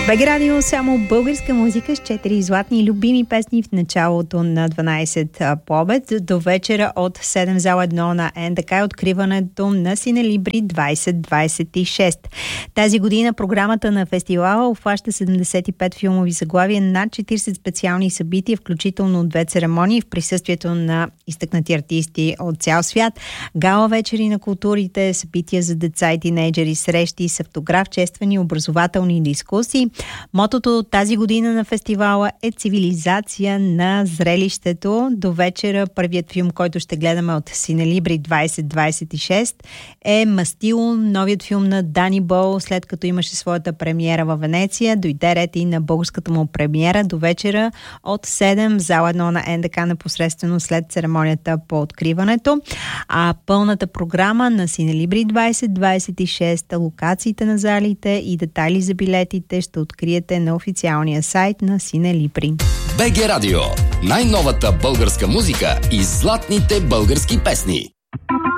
БГ Радио, само българска музика с 4 златни и любими песни в началото на 12 по обед до вечера от 7 зала 1 на НДК и откриването на Синелибри 2026. Тази година програмата на фестивала обхваща 75 филмови заглавия, над 40 специални събития, включително 2 церемонии в присъствието на изтъкнати артисти от цял свят, гала вечери на културите, събития за деца и тинейджери, срещи с автограф, чествани, образователни дискусии. Мотото тази година на фестивала е цивилизация на зрелището. До вечера първият филм, който ще гледаме от Синелибри 2026 е Мастило, новият филм на Дани Бол, след като имаше своята премиера във Венеция. Дойде ред и на българската му премиера до вечера от 7 зала 1 на НДК, непосредствено след церемонията по откриването. А пълната програма на Синелибри 2026, локациите на залите и детайли за билетите ще откриете на официалния сайт на Синелибри. БГ Радио. Най-новата българска музика и златните български песни.